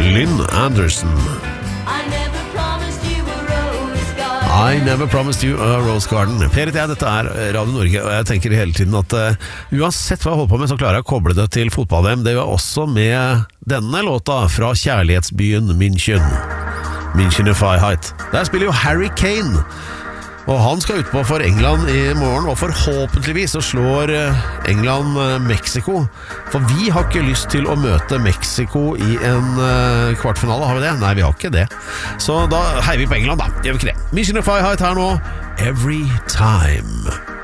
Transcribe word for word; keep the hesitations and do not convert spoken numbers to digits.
Lynn Anderson. I never promised you a rose garden. Per, jeg, dette er Radio Norge, og jeg tenker hele tiden at uh, uansett hva jeg holder på med, så klarer jeg å koble det til fotball-V M. Det gjør jeg også med denne låta fra kjærlighetsbyen München. München Freiheit. Der spiller jo Harry Kane. Og han skal utpå for England i morgen, og forhåpentligvis så slår England Mexico. For vi har ikke lyst til å møte Mexico i en uh, kvartfinale, har vi det? Nei, vi har ikke det. Så da heier vi på England da, gjør vi ikke det. Mission of Freiheit her nå, Every Time.